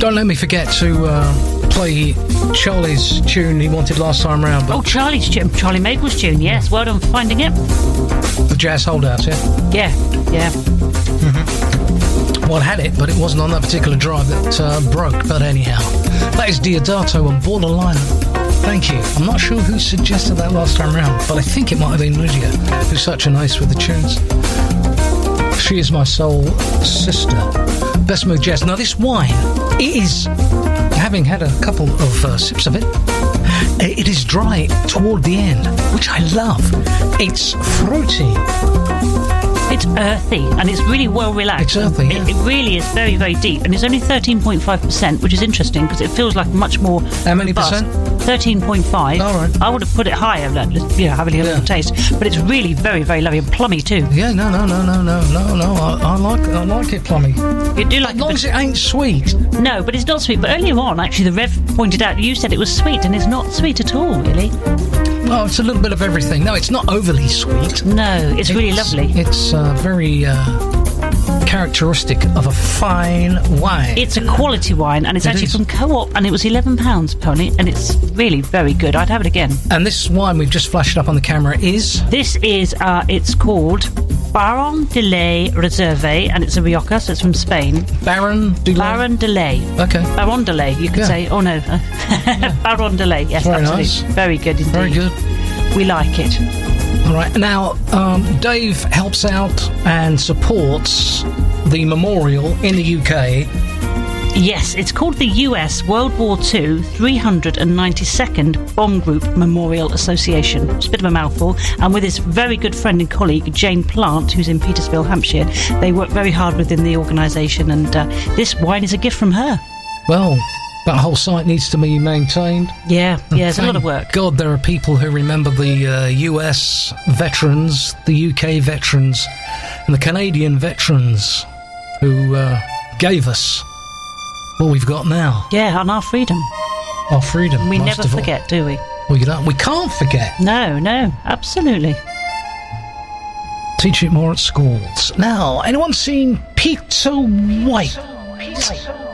Don't let me forget to play Charlie's tune he wanted last time round. Oh, Charlie's tune. Charlie Maple's tune, yes. Well done for finding it. The Jazz Holdouts, yeah? Yeah. Mm-hmm. Well, I had it, but it wasn't on that particular drive that broke. But anyhow, that is Diodato and Borderline. Thank you. I'm not sure who suggested that last time round, but I think it might have been Lydia, who's such a nice with the tunes. She is my soul sister. Best Mood Jazz. Now, this wine, it is, having had a couple of sips of it, it is dry toward the end, which I love. It's fruity. It's earthy, and it's really well relaxed. It's earthy, yeah. It really is very, very deep, and it's only 13.5%, which is interesting because it feels like much more. How many robust. percent? 13.5. All right. I would have put it higher, having a little taste, but it's really very, very lovely and plummy too. Yeah, no. I like it plummy. You do like as long as it ain't sweet. No, but it's not sweet. But earlier on, actually, the Rev pointed out you said it was sweet, and it's not sweet at all, really. Well, it's a little bit of everything. No, it's not overly sweet. No, it's really lovely. It's very characteristic of a fine wine. It's a quality wine, and it's actually from Co-op, and it was £11, Pony, and it's really very good. I'd have it again. And this wine we've just flashed up on the camera is? This is, it's called Baron de Lay Reserve, and it's a Rioja, so it's from Spain. Baron de Lay? Baron de Lay. Okay. Baron de Lay, you could say. Oh, no. Baron de Lay, yes, very absolutely. Nice. Very good indeed. Very good. We like it. All right. Now, Dave helps out and supports the memorial in the UK. Yes, it's called the US World War II 392nd Bomb Group Memorial Association. It's a bit of a mouthful. And with his very good friend and colleague, Jane Plant, who's in Petersfield, Hampshire, they work very hard within the organisation, and this wine is a gift from her. Well, that whole site needs to be maintained. Yeah, it's a lot of work. God, there are people who remember the US veterans, the UK veterans, and the Canadian veterans who gave us what we've got now. Yeah, and our freedom. Our freedom. We never forget, do we? Well, you don't. We can't forget. No, absolutely. Teach it more at schools. Now, anyone seen Peter White?